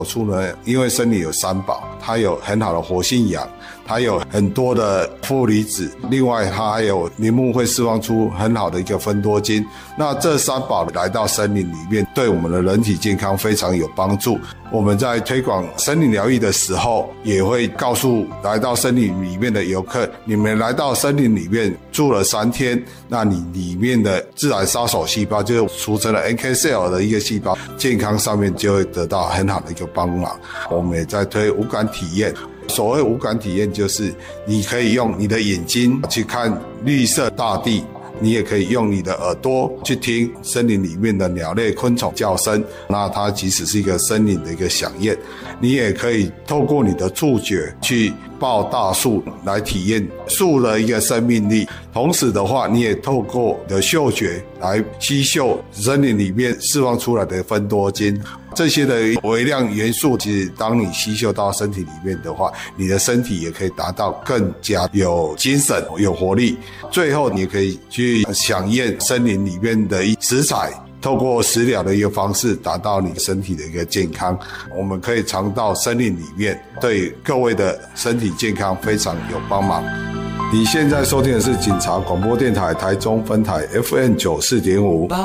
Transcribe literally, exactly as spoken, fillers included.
好处呢，因为森林有三宝，它有很好的活性氧，它有很多的负离子，另外它还有林木会释放出很好的一个芬多精。那这三宝来到森林里面，对我们的人体健康非常有帮助。我们在推广森林疗愈的时候，也会告诉来到森林里面的游客，你们来到森林里面住了三天，那你里面的自然杀手细胞，就是俗称的 N K cell 的一个细胞，健康上面就会得到很好的一个帮忙。我们也在推无感体验。所谓无感体验，就是你可以用你的眼睛去看绿色大地，你也可以用你的耳朵去听森林里面的鸟类昆虫叫声，那它即使是一个森林的一个响宴。你也可以透过你的触觉去抱大树来体验树的一个生命力，同时的话你也透过你的嗅觉来吸嗅森林里面释放出来的芬多精。这些的微量元素，其实当你吸收到身体里面的话，你的身体也可以达到更加有精神有活力。最后你可以去享宴森林里面的食材，透过食疗的一个方式达到你身体的一个健康。我们可以尝到森林里面，对各位的身体健康非常有帮忙。你现在收听的是警察广播电台台中分台 F M 九十四点五。